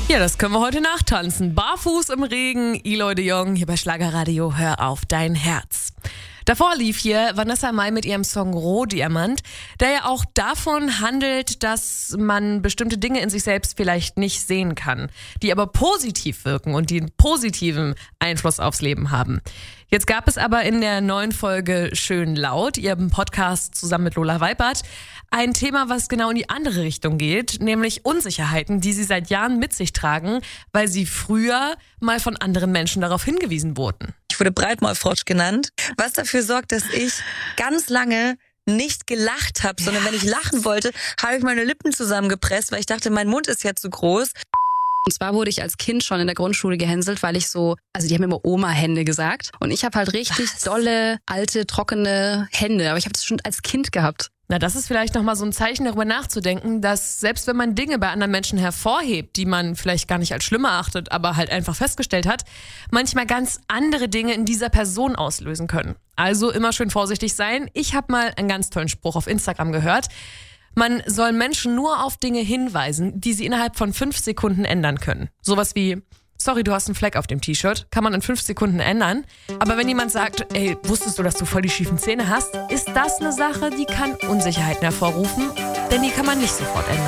Ja, das können wir heute nachtanzen. Barfuß im Regen, Eloy de Jong hier bei Schlagerradio, hör auf dein Herz. Davor lief hier Vanessa Mai mit ihrem Song Rohdiamant, der ja auch davon handelt, dass man bestimmte Dinge in sich selbst vielleicht nicht sehen kann, die aber positiv wirken und die einen positiven Einfluss aufs Leben haben. Jetzt gab es aber in der neuen Folge Schön Laut, ihrem Podcast zusammen mit Lola Weipert, ein Thema, was genau in die andere Richtung geht, nämlich Unsicherheiten, die sie seit Jahren mit sich tragen, weil sie früher mal von anderen Menschen darauf hingewiesen wurden. Ich wurde Breitmaulfrosch genannt, was dafür sorgt, dass ich ganz lange nicht gelacht habe, sondern wenn ich lachen wollte, habe ich meine Lippen zusammengepresst, weil ich dachte, mein Mund ist ja zu groß. Und zwar wurde ich als Kind schon in der Grundschule gehänselt, weil ich die haben immer Oma-Hände gesagt. Und ich habe halt richtig dolle, alte, trockene Hände. Aber ich habe das schon als Kind gehabt. Na, das ist vielleicht nochmal so ein Zeichen, darüber nachzudenken, dass selbst wenn man Dinge bei anderen Menschen hervorhebt, die man vielleicht gar nicht als schlimm erachtet, aber halt einfach festgestellt hat, manchmal ganz andere Dinge in dieser Person auslösen können. Also immer schön vorsichtig sein. Ich habe mal einen ganz tollen Spruch auf Instagram gehört. Man soll Menschen nur auf Dinge hinweisen, die sie innerhalb von 5 Sekunden ändern können. Sowas wie: Sorry, du hast einen Fleck auf dem T-Shirt. Kann man in 5 Sekunden ändern. Aber wenn jemand sagt, ey, wusstest du, dass du voll die schiefen Zähne hast, ist das eine Sache, die kann Unsicherheiten hervorrufen, denn die kann man nicht sofort ändern.